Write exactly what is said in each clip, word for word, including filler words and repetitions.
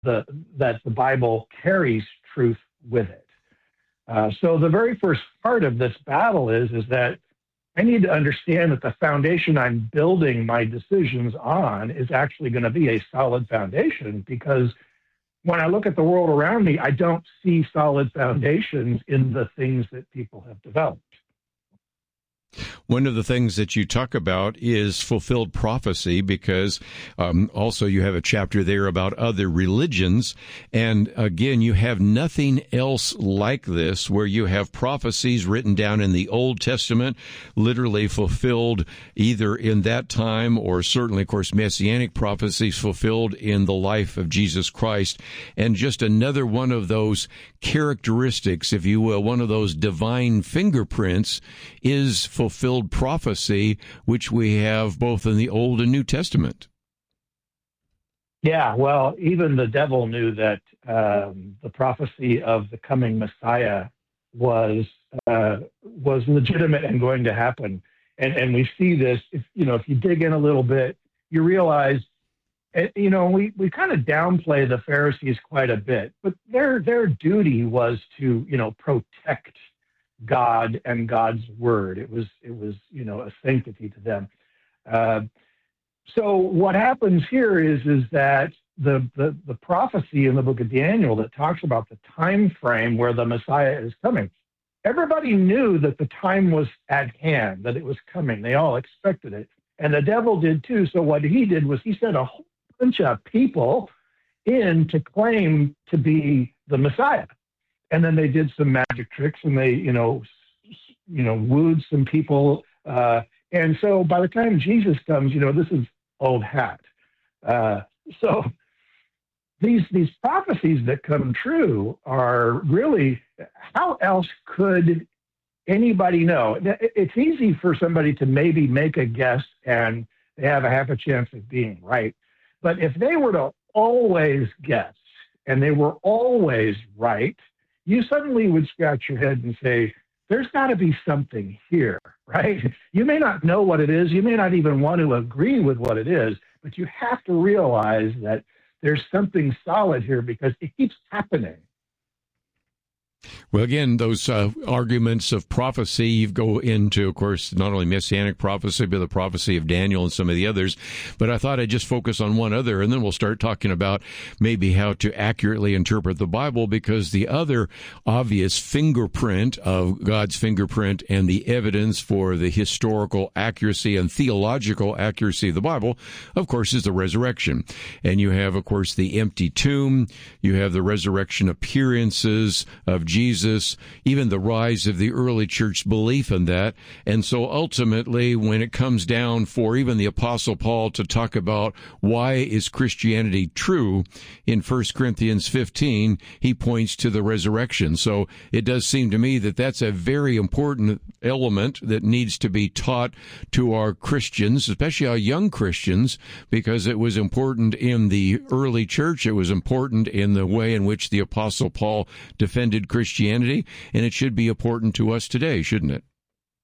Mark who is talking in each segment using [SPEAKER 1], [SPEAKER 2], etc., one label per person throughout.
[SPEAKER 1] the that the Bible carries truth with it. Uh, so the very first part of this battle is is that I need to understand that the foundation I'm building my decisions on is actually going to be a solid foundation, because when I look at the world around me, I don't see solid foundations in the things that people have developed.
[SPEAKER 2] One of the things that you talk about is fulfilled prophecy, because um, also you have a chapter there about other religions. And again, you have nothing else like this, where you have prophecies written down in the Old Testament, literally fulfilled either in that time, or certainly, of course, messianic prophecies fulfilled in the life of Jesus Christ. And just another one of those characteristics, if you will, one of those divine fingerprints is fulfilled prophecy, which we have both in the Old and New Testament.
[SPEAKER 1] Yeah, well, even the devil knew that um, the prophecy of the coming Messiah was uh, was legitimate and going to happen. And and we see this, if you know, if you dig in a little bit, you realize, you know, we, we kind of downplay the Pharisees quite a bit, but their their duty was to, you know, protect God and God's word. It was, it was, you know, a sanctity to them. Uh, so what happens here is, is that the, the, the prophecy in the book of Daniel that talks about the time frame where the Messiah is coming, everybody knew that the time was at hand, that it was coming. They all expected it. And the devil did too. So what he did was he sent a whole bunch of people in to claim to be the Messiah. And then they did some magic tricks, and they, you know, you know, wooed some people. Uh, and so by the time Jesus comes, you know, this is old hat. Uh, so these these prophecies that come true are really, how else could anybody know? It's easy for somebody to maybe make a guess and they have a half a chance of being right. But if they were to always guess and they were always right, you suddenly would scratch your head and say, there's got to be something here, right? You may not know what it is. You may not even want to agree with what it is, but you have to realize that there's something solid here because it keeps happening.
[SPEAKER 2] Well, again, those uh, arguments of prophecy, you go into, of course, not only messianic prophecy, but the prophecy of Daniel and some of the others. But I thought I'd just focus on one other, and then we'll start talking about maybe how to accurately interpret the Bible, because the other obvious fingerprint of God's fingerprint and the evidence for the historical accuracy and theological accuracy of the Bible, of course, is the resurrection. And you have, of course, the empty tomb. You have the resurrection appearances of Jesus, even the rise of the early church belief in that. And so ultimately, when it comes down for even the Apostle Paul to talk about why is Christianity true, in First Corinthians fifteen, he points to the resurrection. So it does seem to me that that's a very important element that needs to be taught to our Christians, especially our young Christians, because it was important in the early church. It was important in the way in which the Apostle Paul defended Christianity, and it should be important to us today, shouldn't it?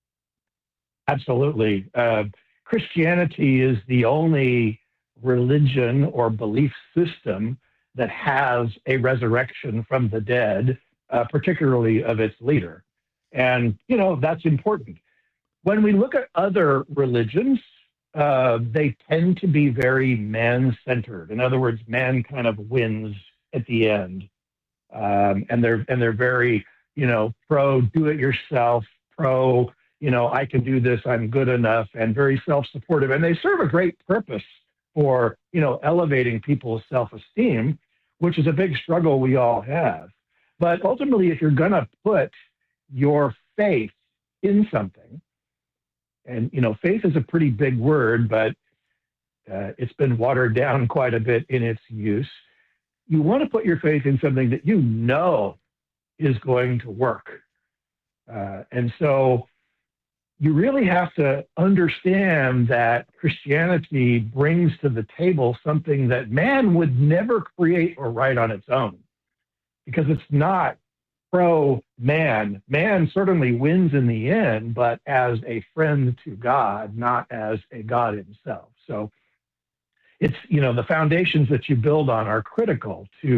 [SPEAKER 1] Absolutely. Uh, Christianity is the only religion or belief system that has a resurrection from the dead, uh, particularly of its leader. And, you know, that's important. When we look at other religions, uh, they tend to be very man-centered. In other words, man kind of wins at the end. Um, and they're and they're very, you know, pro do-it-yourself, pro, you know, I can do this, I'm good enough, and very self-supportive. And they serve a great purpose for, you know, elevating people's self-esteem, which is a big struggle we all have. But ultimately, if you're going to put your faith in something, and, you know, faith is a pretty big word, but uh, it's been watered down quite a bit in its use. You want to put your faith in something that you know is going to work. Uh, and so you really have to understand that Christianity brings to the table something that man would never create or write on its own, because it's not pro-man. Man certainly wins in the end, but as a friend to God, not as a God himself. So it's, you know, the foundations that you build on are critical to